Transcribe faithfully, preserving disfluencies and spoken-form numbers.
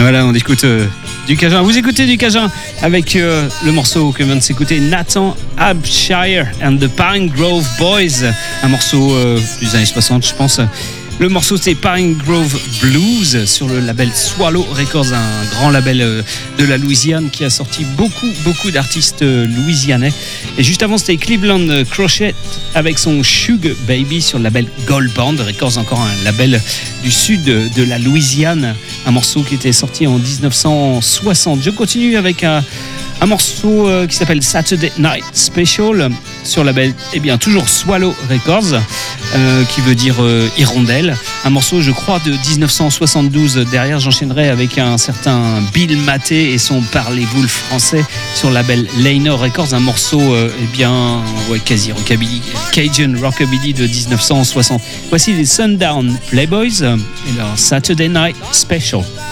Voilà, on écoute euh, du Cajun. Vous écoutez du Cajun avec euh, le morceau que vient de s'écouter Nathan Abshire and the Pine Grove Boys. Un morceau euh, des années soixante, je pense. Le morceau c'est Pine Grove Blues sur le label Swallow Records, un grand label euh, de la Louisiane qui a sorti beaucoup, beaucoup d'artistes euh, louisianais. Et juste avant, c'était Cleveland Crochet avec son Sugar Baby sur le label Gold Band Records, encore un label du sud de, de la Louisiane. Un morceau qui était sorti en dix-neuf cent soixante. Je continue avec un, un morceau euh, qui s'appelle Saturday Night Special sur le label, eh bien, toujours Swallow Records, euh, qui veut dire euh, hirondelle. Un morceau, je crois, de dix-neuf cent soixante-douze. Derrière, j'enchaînerai avec un certain Bill Maté et son Parlez-vous le français sur le label Lano Records. Un morceau, euh, eh bien, ouais, quasi rockabilly, Cajun Rockabilly de dix-neuf cent soixante. Voici les Sundown Playboys et leur Saturday Night Special.